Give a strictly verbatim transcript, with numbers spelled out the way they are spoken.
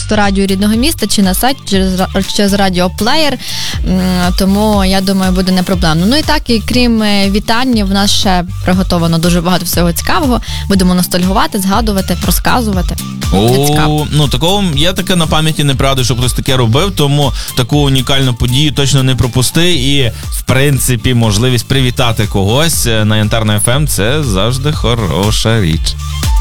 просто радіо рідного міста, чи на сайті, через, через радіоплеєр, тому, я думаю, буде не проблемно. Ну і так, і крім вітання, в нас ще приготовано дуже багато всього цікавого. Будемо ностальгувати, згадувати, розказувати. О, ну такого я таке на пам'яті не пригадую, щоб хтось таке робив, тому таку унікальну подію точно не пропусти. І, в принципі, можливість привітати когось на Янтарна еф ем – це завжди хороша річ.